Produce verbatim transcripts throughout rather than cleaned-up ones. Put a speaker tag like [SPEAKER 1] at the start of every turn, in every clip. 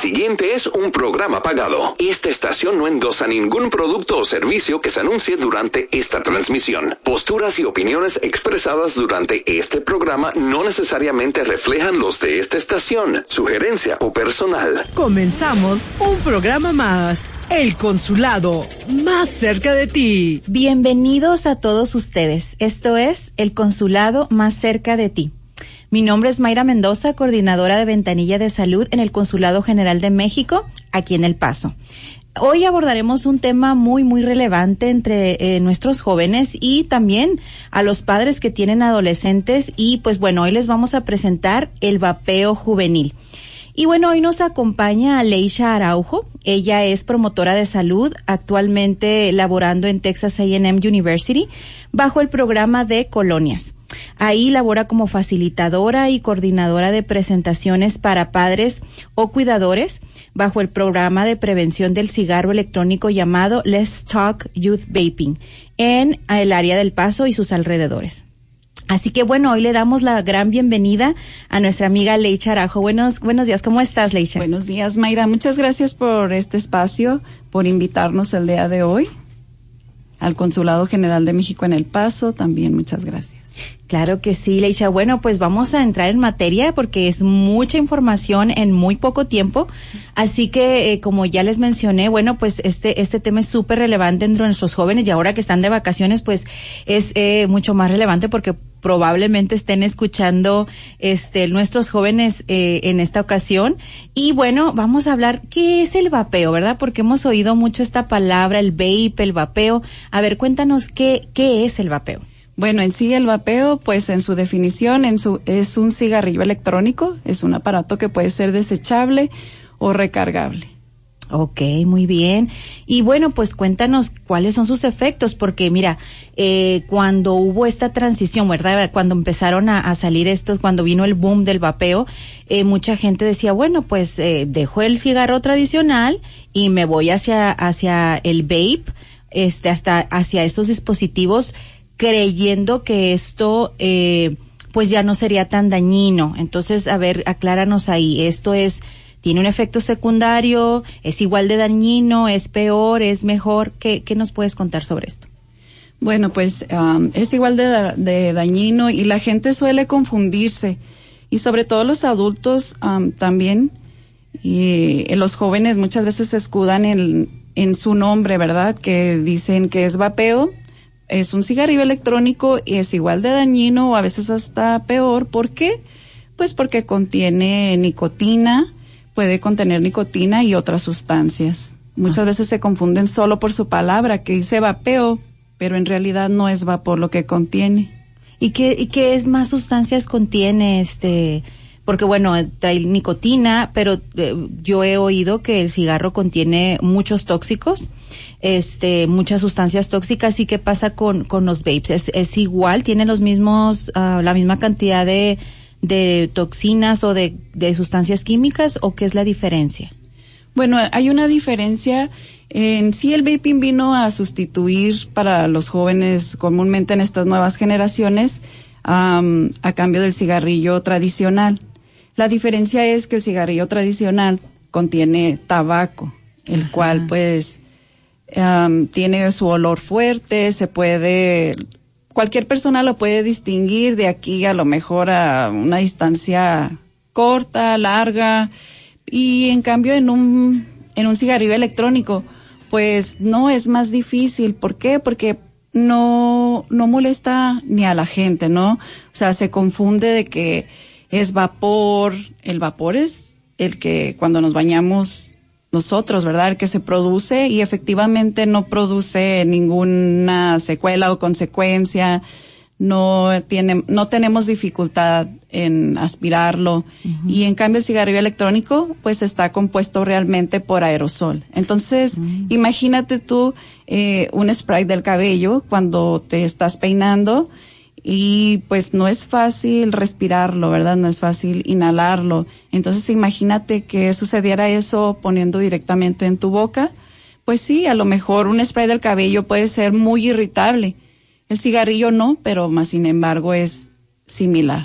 [SPEAKER 1] siguiente es un programa pagado. Esta estación no endosa ningún producto o servicio que se anuncie durante esta transmisión. Posturas y opiniones expresadas durante este programa no necesariamente reflejan los de esta estación, sugerencia o personal.
[SPEAKER 2] Comenzamos un programa más. El Consulado, más cerca de ti.
[SPEAKER 3] Bienvenidos a todos ustedes. Esto es El Consulado, más cerca de ti. Mi nombre es Mayra Mendoza, coordinadora de Ventanilla de Salud en el Consulado General de México, aquí en El Paso. Hoy abordaremos un tema muy, muy relevante entre eh, nuestros jóvenes y también a los padres que tienen adolescentes. Y pues bueno, hoy les vamos a presentar el vapeo juvenil. Y bueno, hoy nos acompaña Leisha Araujo. Ella es promotora de salud, actualmente laborando en Texas A and M University, bajo el programa de colonias. Ahí labora como facilitadora y coordinadora de presentaciones para padres o cuidadores, bajo el programa de prevención del cigarro electrónico llamado Let's Talk Youth Vaping, en el área del Paso y sus alrededores. Así que bueno, hoy le damos la gran bienvenida a nuestra amiga Leisha Araujo. Buenos, buenos días, ¿cómo estás, Leisha?
[SPEAKER 4] Buenos días, Mayra. Muchas gracias por este espacio, por invitarnos el día de hoy al Consulado General de México en El Paso. También muchas gracias.
[SPEAKER 3] Claro que sí, Leisha. Bueno, pues vamos a entrar en materia porque es mucha información en muy poco tiempo. Así que, eh, como ya les mencioné, bueno, pues este este tema es súper relevante entre nuestros jóvenes y ahora que están de vacaciones, pues es eh, mucho más relevante porque probablemente estén escuchando este nuestros jóvenes eh, en esta ocasión. Y bueno, vamos a hablar qué es el vapeo, ¿verdad? Porque hemos oído mucho esta palabra, el vape, el vapeo. A ver, cuéntanos qué qué es el vapeo.
[SPEAKER 4] Bueno, en sí el vapeo, pues en su definición, en su es un cigarrillo electrónico, es un aparato que puede ser desechable o recargable.
[SPEAKER 3] Ok, muy bien. Y bueno, pues cuéntanos cuáles son sus efectos, porque mira, eh, cuando hubo esta transición, ¿verdad? Cuando empezaron a, a salir estos, cuando vino el boom del vapeo, eh, mucha gente decía, bueno, pues eh, dejo el cigarro tradicional y me voy hacia hacia el vape, este, hasta hacia estos dispositivos, creyendo que esto eh, pues ya no sería tan dañino. Entonces, a ver, acláranos ahí, esto es, ¿tiene un efecto secundario? ¿Es igual de dañino? ¿Es peor? ¿Es mejor? ¿Qué, qué nos puedes contar sobre esto?
[SPEAKER 4] Bueno, pues um, es igual de, de dañino y la gente suele confundirse, y sobre todo los adultos um, también, y eh, los jóvenes muchas veces se escudan en, en su nombre, ¿verdad? Que dicen que es vapeo. Es un cigarrillo electrónico y es igual de dañino o a veces hasta peor. ¿Por qué? Pues porque contiene nicotina, puede contener nicotina y otras sustancias. Muchas ah. veces se confunden solo por su palabra, que dice vapeo, pero en realidad no es vapor lo que contiene.
[SPEAKER 3] ¿Y qué, y qué es más sustancias contiene este? Porque bueno, trae nicotina, pero eh, yo he oído que el cigarro contiene muchos tóxicos, este, muchas sustancias tóxicas. ¿Y qué pasa con con los vapes? ¿Es, es igual? ¿Tienen los mismos, uh, la misma cantidad de de toxinas o de de sustancias químicas, o qué es la diferencia?
[SPEAKER 4] Bueno, hay una diferencia. En sí, el vaping vino a sustituir para los jóvenes comúnmente en estas nuevas generaciones um, a cambio del cigarrillo tradicional. La diferencia es que el cigarrillo tradicional contiene tabaco, el Ajá. cual pues um, tiene su olor fuerte, se puede, cualquier persona lo puede distinguir de aquí a lo mejor a una distancia corta, larga, y en cambio en un, en un cigarrillo electrónico, pues no, es más difícil. ¿Por qué? Porque no, no molesta ni a la gente, ¿no? O sea, se confunde de que es vapor. El vapor es el que cuando nos bañamos nosotros, ¿verdad? El que se produce, y efectivamente no produce ninguna secuela o consecuencia. No tiene, no tenemos dificultad en aspirarlo. Uh-huh. Y en cambio el cigarrillo electrónico pues está compuesto realmente por aerosol. Entonces, uh-huh. imagínate tú eh, un spray del cabello cuando te estás peinando, y pues no es fácil respirarlo, ¿verdad? No es fácil inhalarlo. Entonces imagínate que sucediera eso poniendo directamente en tu boca. Pues sí, a lo mejor un spray del cabello puede ser muy irritable. El cigarrillo no, pero más sin embargo es similar.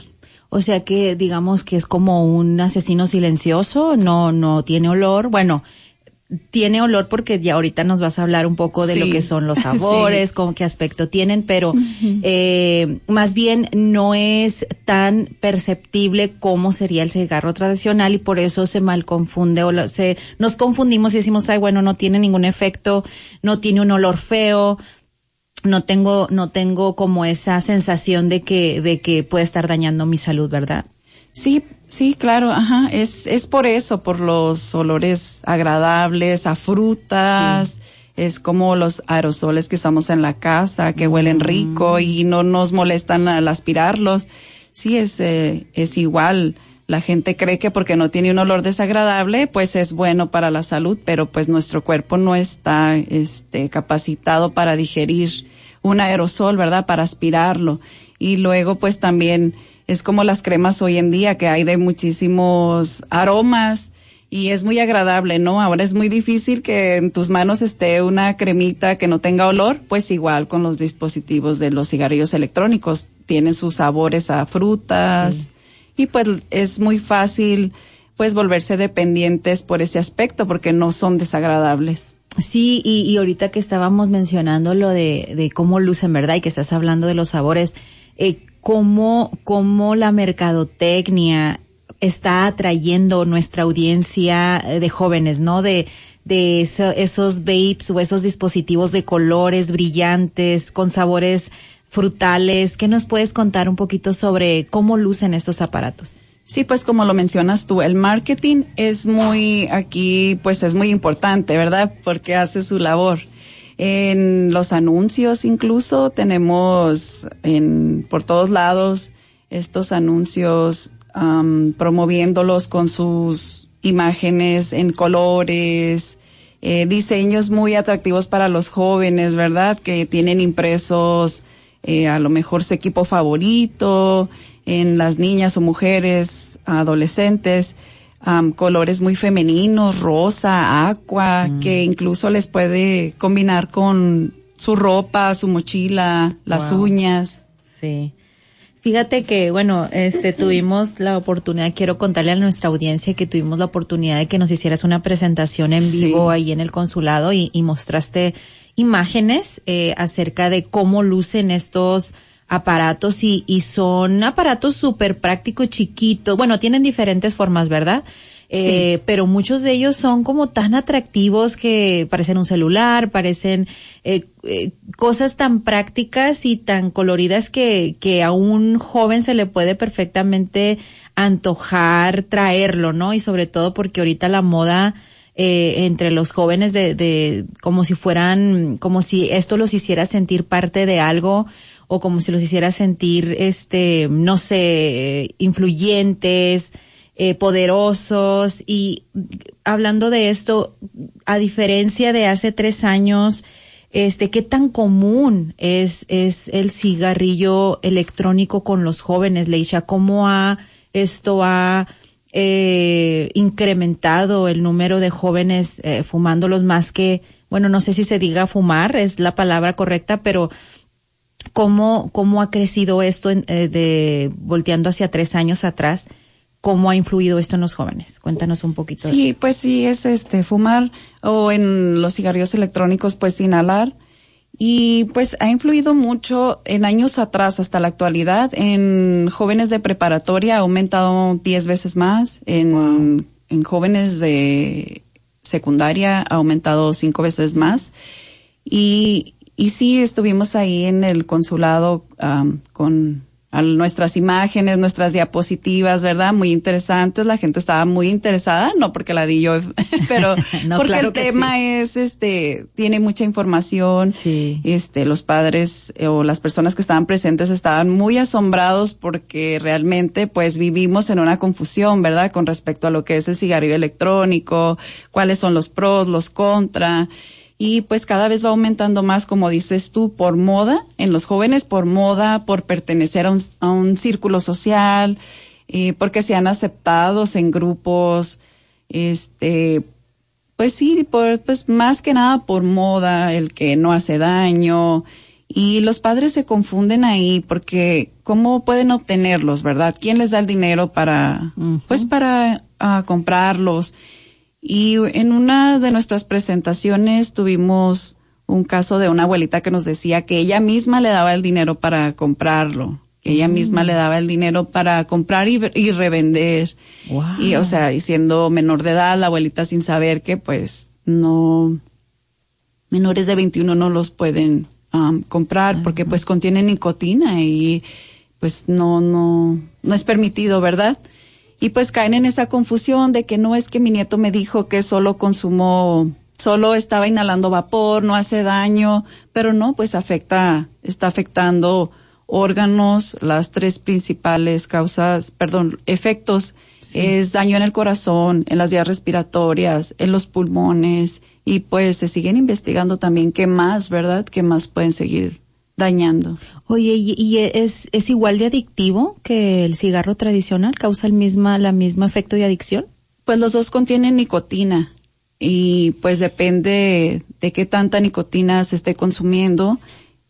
[SPEAKER 3] O sea que digamos que es como un asesino silencioso, no, no tiene olor. Bueno, tiene olor porque ya ahorita nos vas a hablar un poco de sí. lo que son los sabores, sí. con qué aspecto tienen, pero uh-huh. eh, más bien no es tan perceptible como sería el cigarro tradicional y por eso se mal confunde o se nos confundimos y decimos, ay, bueno, no tiene ningún efecto, no tiene un olor feo, no tengo no tengo como esa sensación de que de que puede estar dañando mi salud, ¿verdad?
[SPEAKER 4] Sí, sí, claro, ajá, es es por eso, por los olores agradables a frutas, sí. es como los aerosoles que usamos en la casa, que huelen mm. rico y no nos molestan al aspirarlos. Sí, es eh, es igual. La gente cree que porque no tiene un olor desagradable, pues es bueno para la salud, pero pues nuestro cuerpo no está este capacitado para digerir un aerosol, ¿verdad? Para aspirarlo. Y luego pues también es como las cremas hoy en día, que hay de muchísimos aromas y es muy agradable, ¿no? Ahora es muy difícil que en tus manos esté una cremita que no tenga olor, pues igual con los dispositivos de los cigarrillos electrónicos. Tienen sus sabores a frutas sí. y pues es muy fácil pues volverse dependientes por ese aspecto porque no son desagradables.
[SPEAKER 3] Sí, y, y ahorita que estábamos mencionando lo de, de cómo lucen, ¿verdad? Y que estás hablando de los sabores, eh, cómo, cómo la mercadotecnia está atrayendo nuestra audiencia de jóvenes, ¿no? De, de eso, esos vapes o esos dispositivos de colores brillantes, con sabores frutales. ¿Qué nos puedes contar un poquito sobre cómo lucen estos aparatos?
[SPEAKER 4] Sí, pues como lo mencionas tú, el marketing es muy, aquí pues es muy importante, ¿verdad? Porque hace su labor. En los anuncios incluso tenemos en por todos lados estos anuncios um, promoviéndolos con sus imágenes en colores, eh, diseños muy atractivos para los jóvenes, ¿verdad? Que tienen impresos eh, a lo mejor su equipo favorito, en las niñas o mujeres, adolescentes, um, colores muy femeninos, rosa, aqua, mm. que incluso les puede combinar con su ropa, su mochila, las wow. uñas.
[SPEAKER 3] Sí. Fíjate que, bueno, este, tuvimos la oportunidad, quiero contarle a nuestra audiencia que tuvimos la oportunidad de que nos hicieras una presentación en vivo sí. ahí en el consulado y, y mostraste imágenes eh, acerca de cómo lucen estos aparatos y, y son aparatos súper prácticos, chiquitos. Bueno, tienen diferentes formas, ¿verdad? Eh, sí. Pero muchos de ellos son como tan atractivos que parecen un celular, parecen eh, eh, cosas tan prácticas y tan coloridas que, que a un joven se le puede perfectamente antojar traerlo, ¿no? Y sobre todo porque ahorita la moda eh, entre los jóvenes de, de como si fueran, como si esto los hiciera sentir parte de algo o como si los hiciera sentir, este, no sé, influyentes, eh, poderosos. Y hablando de esto, a diferencia de hace tres años, este, ¿qué tan común es, es el cigarrillo electrónico con los jóvenes, Leisha? ¿Cómo ha, esto ha, eh, incrementado el número de jóvenes, eh, fumándolos más que, bueno, no sé si se diga fumar, es la palabra correcta, pero ¿Cómo, cómo ha crecido esto en, eh, de volteando hacia tres años atrás? ¿Cómo ha influido esto en los jóvenes? Cuéntanos un poquito.
[SPEAKER 4] Sí, pues sí, es este, fumar o en los cigarrillos electrónicos, pues inhalar. Y pues ha influido mucho en años atrás hasta la actualidad. En jóvenes de preparatoria ha aumentado diez veces más. En, wow. en jóvenes de secundaria ha aumentado cinco veces más. Y Y sí, estuvimos ahí en el consulado um, con a nuestras imágenes, nuestras diapositivas, ¿verdad? Muy interesantes. La gente estaba muy interesada, no porque la di yo, pero no, porque claro el tema sí. es, este, tiene mucha información. Sí. Este, los padres eh, o las personas que estaban presentes estaban muy asombrados porque realmente, pues, vivimos en una confusión, ¿verdad? Con respecto a lo que es el cigarrillo electrónico, cuáles son los pros, los contra. Y pues cada vez va aumentando más, como dices tú, por moda, en los jóvenes por moda, por pertenecer a un, a un círculo social, eh, porque sean aceptados en grupos, este, pues sí, por, pues más que nada por moda, el que no hace daño, Y los padres se confunden ahí porque ¿cómo pueden obtenerlos, verdad? ¿Quién les da el dinero para, uh-huh. pues para uh, comprarlos? Y en una de nuestras presentaciones tuvimos un caso de una abuelita que nos decía que ella misma le daba el dinero para comprarlo, que ella uh-huh. misma le daba el dinero para comprar y, y revender. Wow. Y, o sea, y siendo menor de edad, la abuelita sin saber que, pues, no, menores de veintiuno no los pueden Um, comprar uh-huh. porque pues contienen nicotina y pues no, no, no es permitido, ¿verdad? Y pues caen en esa confusión de que no es que mi nieto me dijo que solo consumó, solo estaba inhalando vapor, no hace daño, pero no, pues afecta, está afectando órganos, las tres principales causas, perdón, efectos, sí. es daño en el corazón, en las vías respiratorias, en los pulmones. Y pues se siguen investigando también qué más, ¿verdad? Qué más pueden seguir dañando.
[SPEAKER 3] Oye, ¿y, y es, es igual de adictivo que el cigarro tradicional? ¿Causa el misma, la misma efecto de adicción?
[SPEAKER 4] Pues los dos contienen nicotina y pues depende de qué tanta nicotina se esté consumiendo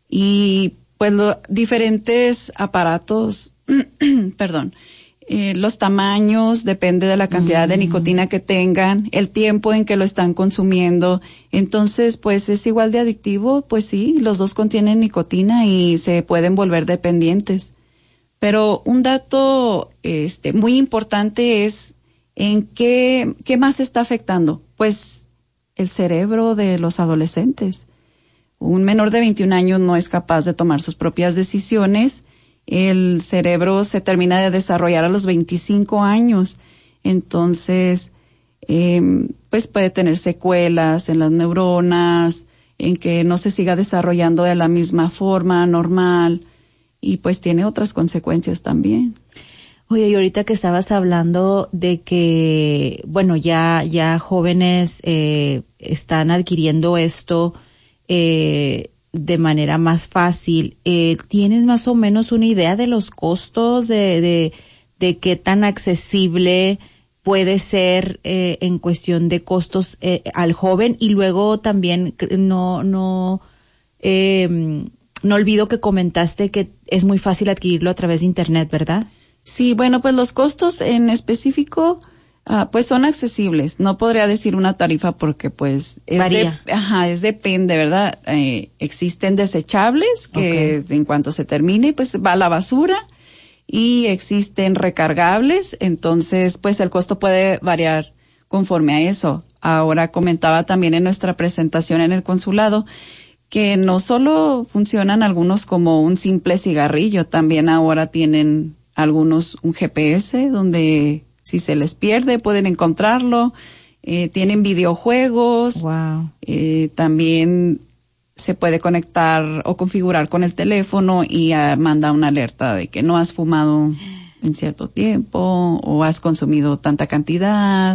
[SPEAKER 4] y pues los diferentes aparatos, perdón, Eh, los tamaños, depende de la cantidad mm. de nicotina que tengan, el tiempo en que lo están consumiendo. Entonces, pues es igual de adictivo, pues sí, los dos contienen nicotina y se pueden volver dependientes. Pero un dato este muy importante es en qué, qué más está afectando. Pues el cerebro de los adolescentes. Un menor de veintiún años no es capaz de tomar sus propias decisiones. El cerebro se termina de desarrollar a los veinticinco años, entonces eh, pues puede tener secuelas en las neuronas, en que no se siga desarrollando de la misma forma normal y pues tiene otras consecuencias también.
[SPEAKER 3] Oye, y ahorita que estabas hablando de que, bueno, ya ya jóvenes eh, están adquiriendo esto, eh, de manera más fácil, eh, ¿tienes más o menos una idea de los costos, de, de, de qué tan accesible puede ser eh, en cuestión de costos eh, al joven? Y luego también no, no, eh, no olvido que comentaste que es muy fácil adquirirlo a través de internet, ¿verdad?
[SPEAKER 4] Sí, bueno, pues los costos en específico Ah, pues son accesibles. No podría decir una tarifa porque pues es
[SPEAKER 3] varía.
[SPEAKER 4] De, ajá, es depende, ¿verdad? Eh, existen desechables que okay. en cuanto se termine pues va a la basura y existen recargables, entonces pues el costo puede variar conforme a eso. Ahora comentaba también en nuestra presentación en el consulado que no solo funcionan algunos como un simple cigarrillo, también ahora tienen algunos un G P S donde si se les pierde, pueden encontrarlo. Eh, tienen videojuegos.
[SPEAKER 3] Wow.
[SPEAKER 4] Eh, también se puede conectar o configurar con el teléfono y uh, manda una alerta de que no has fumado en cierto tiempo o has consumido tanta cantidad.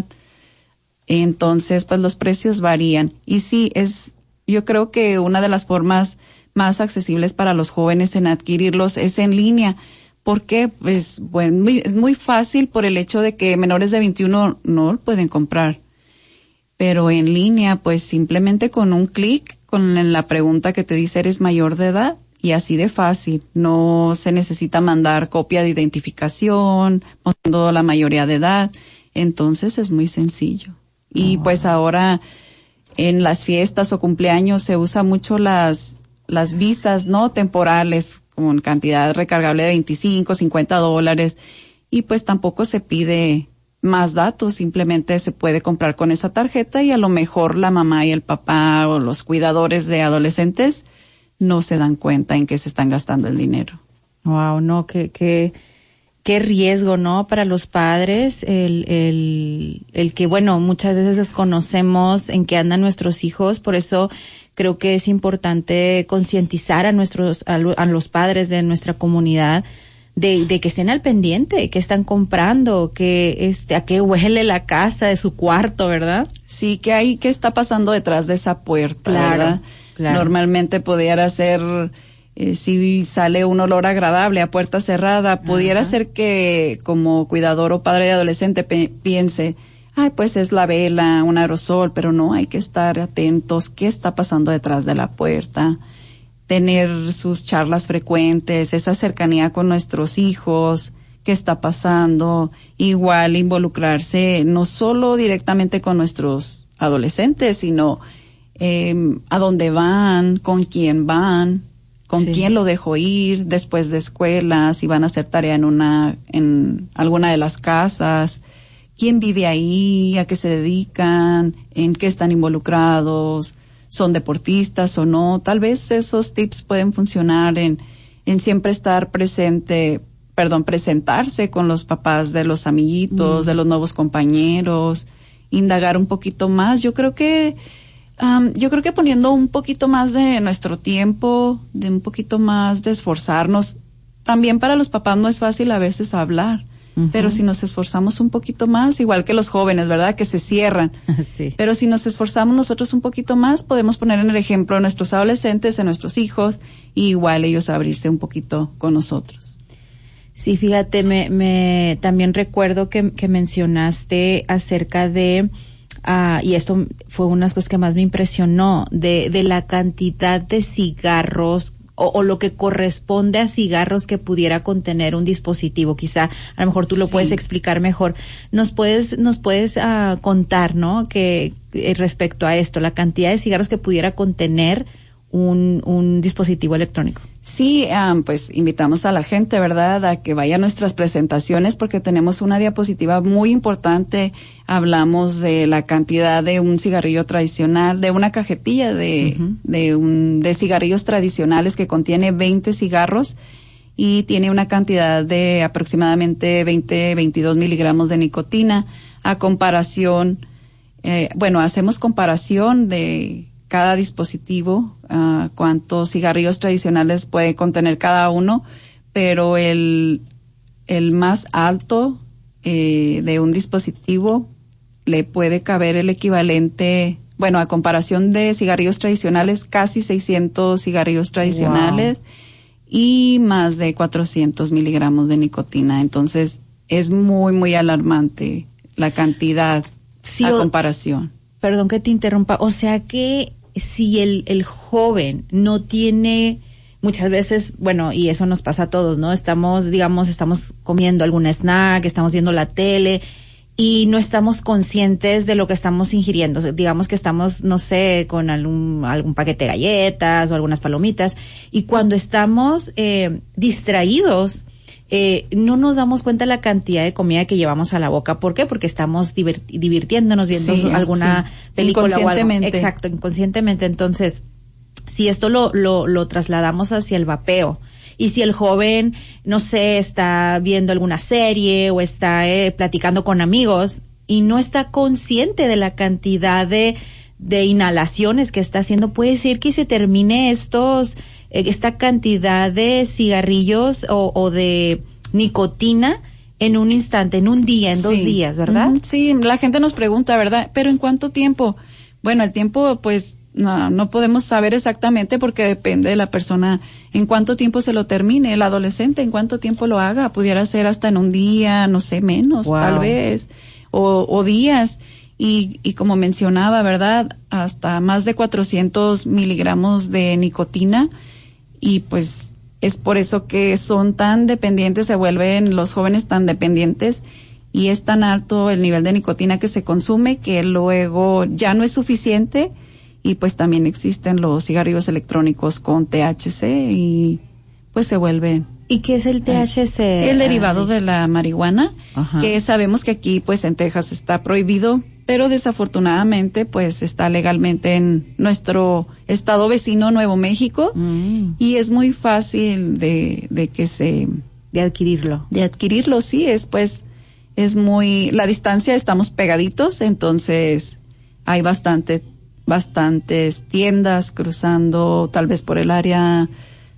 [SPEAKER 4] Entonces, pues los precios varían. Y sí, es, yo creo que una de las formas más accesibles para los jóvenes en adquirirlos es en línea. Porque, pues, bueno, muy, es muy fácil por el hecho de que menores de veintiuno no lo pueden comprar. Pero en línea, pues, simplemente con un clic, con la pregunta que te dice ¿eres mayor de edad? Y así de fácil. No se necesita mandar copia de identificación, poniendo la mayoría de edad. Entonces es muy sencillo. Y oh. pues ahora en las fiestas o cumpleaños se usa mucho las, las visas, ¿no? Temporales, con cantidad recargable de veinticinco, cincuenta dólares, y pues tampoco se pide más datos, simplemente se puede comprar con esa tarjeta y a lo mejor la mamá y el papá o los cuidadores de adolescentes no se dan cuenta en qué se están gastando el dinero.
[SPEAKER 3] Wow, no, qué, qué, qué riesgo, ¿no? Para los padres, el, el, el que, bueno, muchas veces desconocemos en qué andan nuestros hijos, por eso creo que es importante concientizar a nuestros, a, lo, a los padres de nuestra comunidad de, de que estén al pendiente, que están comprando, que este, a qué huele la casa de su cuarto, ¿verdad?
[SPEAKER 4] Sí, que hay, qué está pasando detrás de esa puerta,
[SPEAKER 3] claro,
[SPEAKER 4] ¿verdad?
[SPEAKER 3] Claro.
[SPEAKER 4] Normalmente pudiera ser, eh, si sale un olor agradable a puerta cerrada, pudiera Ajá. ser que como cuidador o padre de adolescente pe- piense, ay, pues es la vela, un aerosol, pero no, hay que estar atentos, qué está pasando detrás de la puerta. tener sus charlas frecuentes, esa cercanía con nuestros hijos, qué está pasando, igual involucrarse no solo directamente con nuestros adolescentes, sino eh, a dónde van, con quién van, con sí. quién lo dejo ir después de escuela, si van a hacer tarea en una, en alguna de las casas, quién vive ahí, a qué se dedican, en qué están involucrados, son deportistas o no. Tal vez esos tips pueden funcionar en, en siempre estar presente, perdón, presentarse con los papás de los amiguitos, mm. de los nuevos compañeros, indagar un poquito más. Yo creo que, um, yo creo que poniendo un poquito más de nuestro tiempo, de un poquito más de esforzarnos. También para los papás no es fácil a veces hablar. Uh-huh. Pero si nos esforzamos un poquito más, igual que los jóvenes, ¿verdad? Que se cierran. Sí. Pero si nos esforzamos nosotros un poquito más, podemos poner en el ejemplo a nuestros adolescentes, a nuestros hijos, y igual ellos abrirse un poquito con nosotros.
[SPEAKER 3] Sí, fíjate, me, me también recuerdo que, que mencionaste acerca de, uh, y esto fue una de las cosas que más me impresionó, de, de la cantidad de cigarros O, o lo que corresponde a cigarros que pudiera contener un dispositivo. Quizá a lo mejor tú lo sí. puedes explicar mejor. Nos puedes nos puedes uh, contar, ¿no? Que eh, respecto a esto, la cantidad de cigarros que pudiera contener un un dispositivo electrónico.
[SPEAKER 4] Sí, um, pues invitamos a la gente, ¿verdad?, a que vaya a nuestras presentaciones porque tenemos una diapositiva muy importante. Hablamos de la cantidad de un cigarrillo tradicional, de una cajetilla de, uh-huh. de un, de cigarrillos tradicionales que contiene veinte cigarros y tiene una cantidad de aproximadamente veinte, veintidós miligramos de nicotina. A comparación, eh, bueno, hacemos comparación de cada dispositivo, uh, cuántos cigarrillos tradicionales puede contener cada uno, pero el, el más alto eh, de un dispositivo le puede caber el equivalente, bueno, a comparación de cigarrillos tradicionales, casi seiscientos cigarrillos tradicionales. Wow. Y más de cuatrocientos miligramos de nicotina. Entonces, es muy, muy alarmante la cantidad sí, a o, comparación.
[SPEAKER 3] Perdón que te interrumpa. O sea que si el, el joven no tiene, muchas veces, bueno, y eso nos pasa a todos, ¿no? Estamos, digamos, estamos comiendo algún snack, estamos viendo la tele y no estamos conscientes de lo que estamos ingiriendo. Digamos que estamos, no sé, con algún, algún paquete de galletas o algunas palomitas y cuando estamos eh, distraídos, Eh, no nos damos cuenta la cantidad de comida que llevamos a la boca. ¿Por qué? Porque estamos divert- divirtiéndonos viendo sí, alguna sí. película o algo. Exacto, inconscientemente. Entonces, si esto lo, lo, lo trasladamos hacia el vapeo, y si el joven, no sé, está viendo alguna serie o está eh, platicando con amigos y no está consciente de la cantidad de, de inhalaciones que está haciendo, puede ser que se termine estos esta cantidad de cigarrillos o, o de nicotina en un instante, en un día, en sí. dos días, ¿verdad?
[SPEAKER 4] Uh-huh. Sí, la gente nos pregunta, ¿verdad? ¿Pero en cuánto tiempo? Bueno, el tiempo, pues, no, no podemos saber exactamente porque depende de la persona en cuánto tiempo se lo termine. El adolescente, en cuánto tiempo lo haga. Pudiera ser hasta en un día, no sé, menos, wow. tal vez, o, o días. Y, y como mencionaba, ¿verdad? Hasta más de cuatrocientos miligramos de nicotina. Y pues es por eso que son tan dependientes, se vuelven los jóvenes tan dependientes y es tan alto el nivel de nicotina que se consume que luego ya no es suficiente y pues también existen los cigarrillos electrónicos con T H C y pues se vuelven.
[SPEAKER 3] ¿Y qué es el T H C?
[SPEAKER 4] Eh, el derivado de la marihuana, Ajá. que sabemos que aquí pues en Texas está prohibido, pero desafortunadamente pues está legalmente en nuestro estado vecino Nuevo México mm. y es muy fácil de, de que se...
[SPEAKER 3] De adquirirlo.
[SPEAKER 4] De adquirirlo, sí, es pues, es muy, la distancia estamos pegaditos, entonces hay bastante, bastantes tiendas cruzando tal vez por el área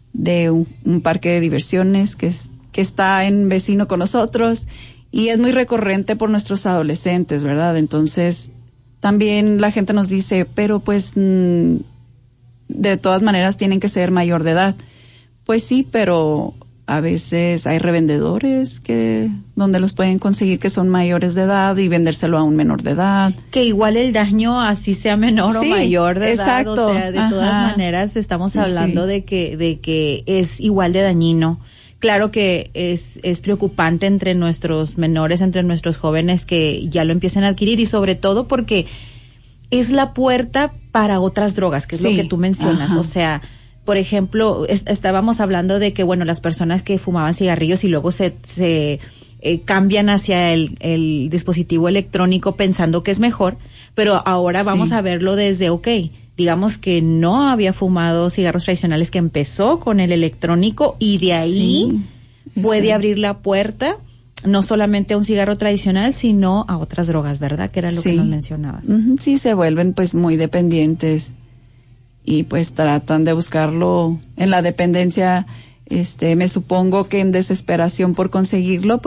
[SPEAKER 4] de un, un parque de diversiones que es, que está en vecino con nosotros. Y es muy recurrente por nuestros adolescentes, ¿verdad? Entonces, también la gente nos dice, pero pues, mmm, de todas maneras tienen que ser mayor de edad. Pues sí, pero a veces hay revendedores que donde los pueden conseguir que son mayores de edad y vendérselo a un menor de edad.
[SPEAKER 3] Que igual el daño, así sea menor sí, o mayor de
[SPEAKER 4] exacto.
[SPEAKER 3] edad, o sea, de Ajá. todas maneras estamos sí, hablando sí. de que de que es igual de dañino. Claro que es es preocupante entre nuestros menores, entre nuestros jóvenes que ya lo empiecen a adquirir, y sobre todo porque es la puerta para otras drogas, que es sí. lo que tú mencionas. Ajá. O sea, por ejemplo, est- estábamos hablando de que, bueno, las personas que fumaban cigarrillos y luego se, se eh, cambian hacia el, el dispositivo electrónico pensando que es mejor, pero ahora sí. vamos a verlo desde, ok, digamos que no había fumado cigarros tradicionales, que empezó con el electrónico y de ahí sí, puede abrir la puerta no solamente a un cigarro tradicional, sino a otras drogas, ¿verdad? Que era lo sí. que nos mencionabas.
[SPEAKER 4] Uh-huh. Sí, se vuelven pues muy dependientes. Y pues tratan de buscarlo en la dependencia, este, me supongo que en desesperación por conseguirlo, pues